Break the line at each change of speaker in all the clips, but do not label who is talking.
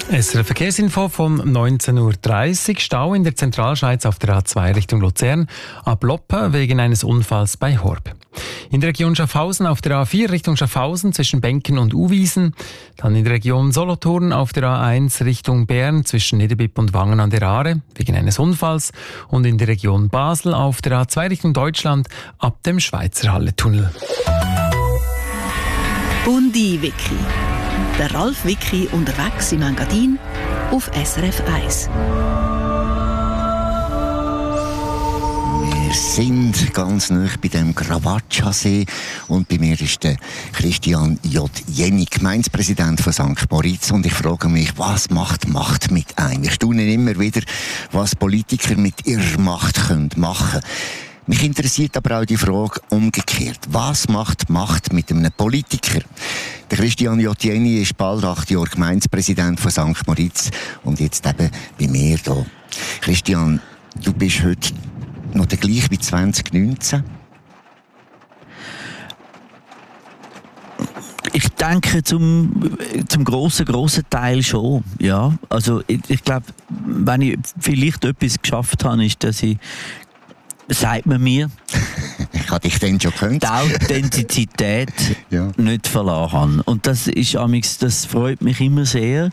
Es ist eine Verkehrsinfo von 19:30 Uhr. Stau in der Zentralschweiz auf der A2 Richtung Luzern ab Loppen wegen eines Unfalls bei Horb. In der Region Schaffhausen auf der A4 Richtung Schaffhausen zwischen Benken und Uwiesen. Dann in der Region Solothurn auf der A1 Richtung Bern zwischen Niederbipp und Wangen an der Aare wegen eines Unfalls. Und in der Region Basel auf der A2 Richtung Deutschland ab dem Schweizer Halletunnel.
Bundi-Wiki. Der Ralf Wicki unterwegs im Engadin auf SRF 1.
Wir sind ganz nah bei dem Gravatscha-See und bei mir ist der Christian J. Jenny, Gemeindepräsident von St. Moritz. Und ich frage mich, was macht Macht mit einem? Wir staunen immer wieder, was Politiker mit ihrer Macht machen können. Mich interessiert aber auch die Frage umgekehrt. Was macht Macht mit einem Politiker? Der Christian J. Jenny ist bald 8 Jahre Gemeindepräsident von St. Moritz und jetzt eben bei mir hier. Christian, du bist heute noch der gleiche wie 2019?
Ich denke zum grossen Teil schon, ja. Also ich glaube, wenn ich vielleicht etwas geschafft habe, ist, dass ich, sagt man mir,
ich habe dich dann schon gehört,
die Authentizität nicht verloren habe. Und das freut mich immer sehr.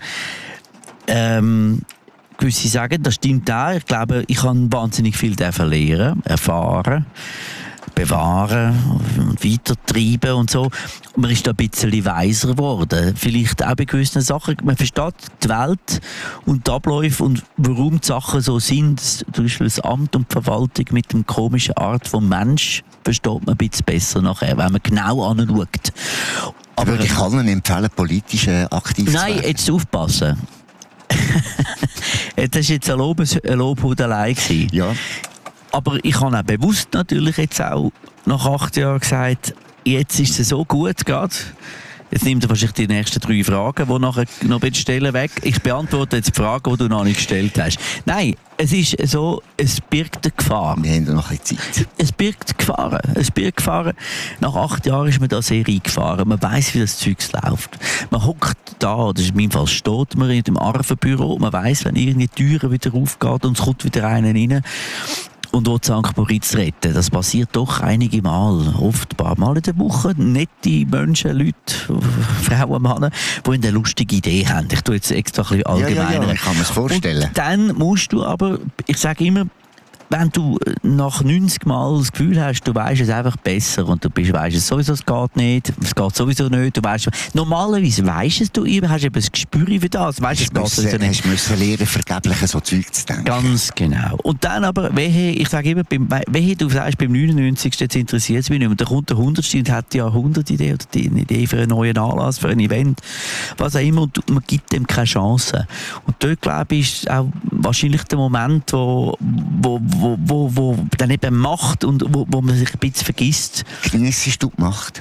Gewisse sagen, das stimmt auch. Ich glaube, ich habe wahnsinnig viel lernen, erfahren, bewahren und weitertreiben und so. Man ist da ein bisschen weiser geworden. Vielleicht auch bei gewissen Sachen. Man versteht die Welt und die Abläufe und warum die Sachen so sind. Zum Beispiel das Amt und die Verwaltung mit der komischen Art vom Mensch versteht man ein bisschen besser nachher, wenn man genau anschaut.
Aber würde ich allen empfehlen, politisch aktiv zu werden?
Nein, jetzt aufpassen. Das war jetzt eine Lobhudelei gewesen.
Ja.
Aber ich habe auch bewusst natürlich jetzt auch nach 8 Jahren gesagt, jetzt ist es so gut gerade. Jetzt nimmt er wahrscheinlich die nächsten 3 Fragen, die nachher noch stellen weg. Ich beantworte jetzt die Fragen, die du noch nicht gestellt hast. Nein, es ist so, es birgt eine Gefahr.
Wir haben noch ein bisschen Zeit.
Es birgt Gefahren. Nach 8 Jahren ist man da sehr eingefahren. Man weiss, wie das Zeug läuft. Man hockt da, das ist in meinem Fall, steht man in dem Arvenbüro. Man weiss, wenn irgendwie die Tür wieder aufgeht und es kommt wieder einer rein und will St. Moritz retten. Das passiert doch einige Mal, oft ein paar Mal in der Woche. Nette Menschen, Leute, Frauen, Männer, die eine lustige Idee haben. Ich tue jetzt extra ein bisschen allgemeiner.
Ja, ich kann mir das vorstellen.
Und dann musst du aber, ich sage immer, wenn du nach 90 Mal das Gefühl hast, du weisst es einfach besser und du weisst es sowieso, es geht nicht, es geht sowieso nicht, du weisst, normalerweise weisst es du eben, hast eben ein Gespür für das, weisst es geht sowieso nicht.
Hast müssen lernen, vergeblich so Zeug zu denken.
Ganz genau. Und dann aber, ich sage immer, wehe du sagst, beim 99. jetzt interessiert es mich nicht mehr, dann kommt der 100. und hat ja 100 Ideen oder eine Idee für einen neuen Anlass, für ein Event, was auch immer, und man gibt dem keine Chance. Und dort, glaube ich, ist auch wahrscheinlich der Moment, wo dann eben Macht und wo man sich ein bisschen vergisst.
Geniessest du die Macht?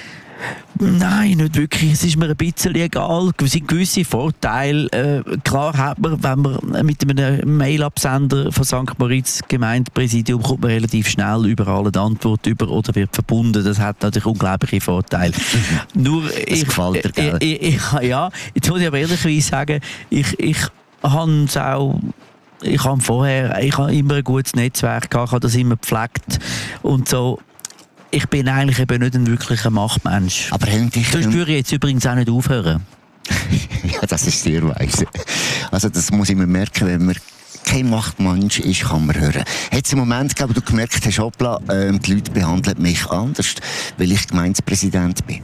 Nein, nicht wirklich. Es ist mir ein bisschen egal. Es sind gewisse Vorteile. Klar hat man, wenn man mit einem Mail-Absender von St. Moritz Gemeindepräsidium kommt man relativ schnell überall eine Antwort über oder wird verbunden. Das hat natürlich unglaubliche Vorteile. Nur
das gefällt dir, gell?
Ja, jetzt muss ich aber ehrlich sagen, ich habe es auch. Ich habe immer ein gutes Netzwerk gehabt, ich habe das immer gepflegt und so. Ich bin eigentlich eben nicht ein wirklicher Machtmensch.
Aber das
spüre ich jetzt übrigens auch nicht aufhören.
Ja, das ist sehr weise. Also das muss ich mir merken, wenn man kein Machtmensch ist, kann man hören. Hat es einen Moment gegeben, wo du gemerkt hast, hoppla, die Leute behandeln mich anders, weil ich Gemeindepräsident bin?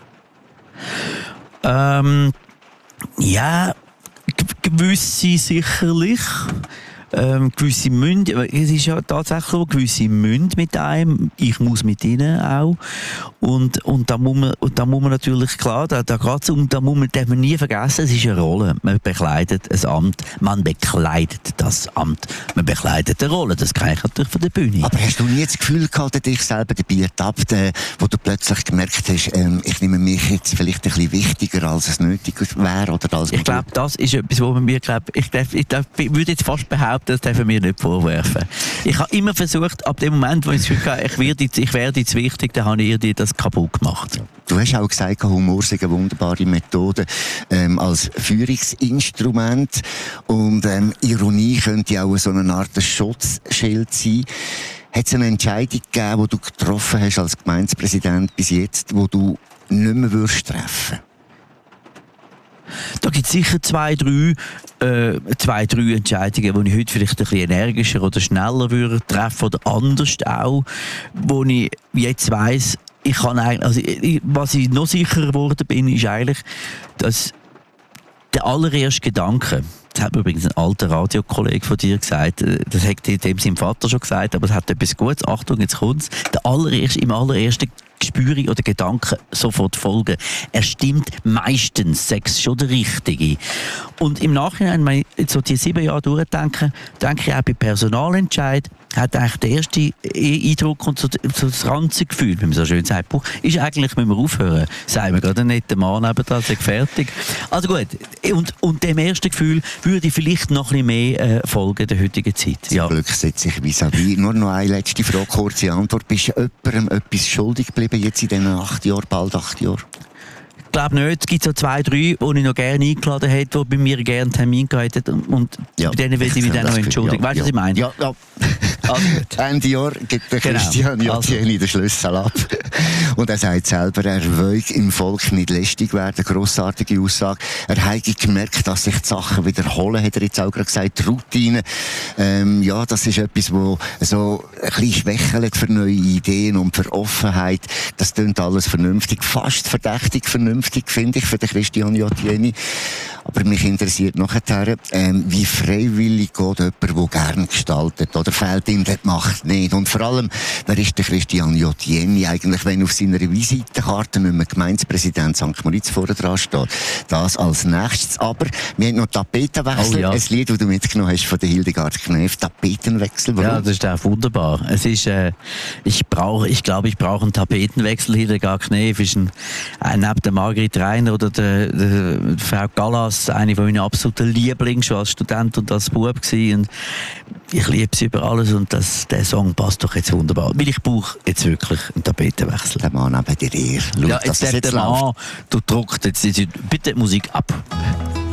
Ja, gewisse sicherlich. Gewisse müssen, es ist ja tatsächlich so, gewisse müssen mit einem, ich muss mit ihnen auch. Und da muss man natürlich, klar, da geht's um, darf man nie vergessen, es ist eine Rolle. Man bekleidet ein Amt, man bekleidet das Amt, man bekleidet eine Rolle, das kann ich natürlich von der Bühne.
Aber hast du nie das Gefühl gehabt, dich selber dabei ertappt, wo du plötzlich gemerkt hast, ich nehme mich jetzt vielleicht ein bisschen wichtiger, als es nötig wäre? Oder als
ich glaube, das ist etwas, wo man mir, ich würde jetzt fast behaupten, Das dürfen wir nicht vorwerfen. Ich habe immer versucht, ab dem Moment, wo ich das Gefühl hatte, ich werde jetzt wichtig, dann habe ich dir das kaputt gemacht.
Du hast auch gesagt, Humor sei eine wunderbare Methode als Führungsinstrument. Und Ironie könnte auch so eine Art Schutzschild sein. Hat es eine Entscheidung gegeben, die du getroffen hast als Gemeindepräsident bis jetzt, die du nicht mehr würdest treffen?
Da gibt es sicher zwei, drei Entscheidungen, die ich heute vielleicht ein bisschen energischer oder schneller würde treffen oder anders auch, wo ich jetzt weiss, ich kann eigentlich, was ich noch sicherer geworden bin, ist eigentlich, dass der allererste Gedanke, das hat mir übrigens ein alter Radiokollege von dir gesagt, das hat dem sein Vater schon gesagt, aber es hat etwas Gutes, Achtung, jetzt kommt's, im allerersten Gespüre oder Gedanken sofort folgen. Er stimmt meistens, sag's schon der Richtige. Und im Nachhinein, wenn ich so die 7 Jahre durchdenke, denke ich auch bei Personalentscheid, hat eigentlich der erste Eindruck und so das ranzige Gefühl, wie man so schön sagt, ist eigentlich, wenn wir aufhören, sagen wir gerade einen netten Mann nebenan, sagt fertig. Also gut, und dem ersten Gefühl würde ich vielleicht noch ein bisschen mehr folgen der heutigen Zeit.
Zum Glück setze ich vis-à-vis. Nur noch eine letzte Frage, kurze Antwort. Bist du jemandem etwas schuldig geblieben jetzt in diesen 8 Jahren, bald 8 Jahren?
Ich glaube nicht. Es gibt so 2, 3, die ich noch gerne eingeladen hätte, die bei mir gerne einen Termin gehabt hätten. Und bei denen will ich mich dann noch entschuldigen. Weißt du, was ich meine?
Ja. Ende Jahr gibt der Christian Jottieni den Schlüssel ab. Und er sagt selber, er will im Volk nicht lästig werden. Grossartige Aussage. Er hat gemerkt, dass sich die Sachen wiederholen, hat er jetzt auch gerade gesagt. Die Routine. Das ist etwas, das so ein bisschen schwächelt für neue Ideen und für Offenheit. Das klingt alles vernünftig. Fast verdächtig vernünftig, finde ich, für den Christian Jottieni. Aber mich interessiert nachher, wie freiwillig geht jemand, der gerne gestaltet, oder fehlt ihm die Macht nicht? Und vor allem, wer ist der Christian Jottieni eigentlich, wenn auf seiner Visitenkarte nicht mehr Gemeindepräsident St. Moritz vorne dran steht? Das als nächstes. Aber wir haben noch Tapetenwechsel. Ein Lied, das du mitgenommen hast von der Hildegard Knef. Tapetenwechsel, warum?
Ja, das ist auch wunderbar. Es ist, ich glaube, ich brauche einen Tapetenwechsel. Hildegard Knef ist neben der Margrit Reiner oder der Frau Gallas eine von meinen absoluten Lieblingen, schon als Student und als Bub gewesen. Und ich liebe sie über alles und der Song passt doch jetzt wunderbar. Weil ich brauche jetzt wirklich einen Tapetenwechsel.
Der Mann neben dir.
Ja, jetzt der Mann, du druckst jetzt bitte Musik ab.